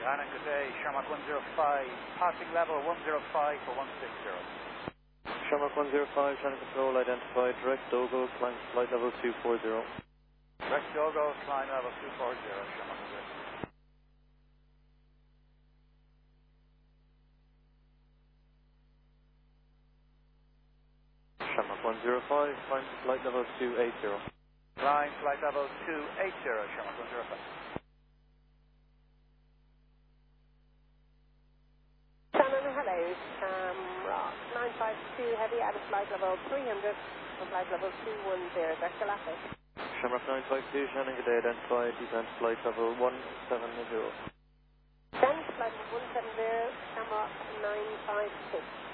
Anna, good day. Shamrock 105, passing level 105 for 160. Shamrock 105, channel control identified, direct Dogo, climb flight level 240. Direct Dogo, climb level 240, Shamrock 105. Shamrock 105, climb flight level 280. Climb flight level 280, Shamrock 105. Hello, Rock 952 heavy out of flight level 300 from flight level 210, Dr. Galactic. Shamrock 952, Shannon, good day, identified, descent flight level 170. Descent flight level 170, Shamrock 956.